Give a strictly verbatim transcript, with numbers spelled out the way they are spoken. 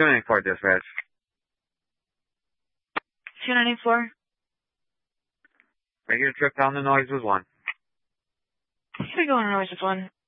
two ninety-four dispatch. two ninety-four. Regular trip down the noise was one. Here we go on noise with one.